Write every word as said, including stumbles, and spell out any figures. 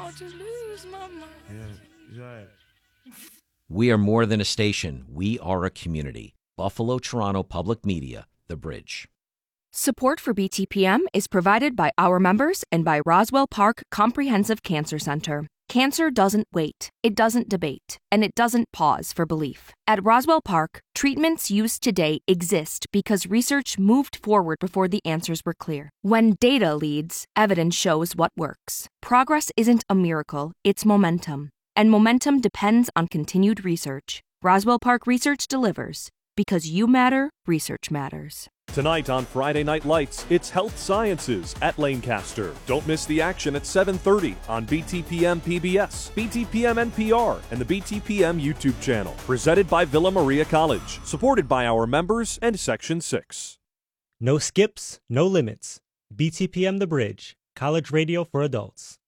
about to lose my mind. Yeah, right. We are more than a station. We are a community. Buffalo, Toronto Public Media, The Bridge. Support for B T P M is provided by our members and by Roswell Park Comprehensive Cancer Center. Cancer doesn't wait, it doesn't debate, and it doesn't pause for belief. At Roswell Park, treatments used today exist because research moved forward before the answers were clear. When data leads, evidence shows what works. Progress isn't a miracle, it's momentum. And momentum depends on continued research. Roswell Park Research delivers. Because you matter, research matters. Tonight on Friday Night Lights, it's Health Sciences at Lancaster. Don't miss the action at seven thirty on B T P M P B S, B T P M N P R, and the B T P M YouTube channel. Presented by Villa Maria College. Supported by our members and Section six. No skips, no limits. B T P M The Bridge, college radio for adults.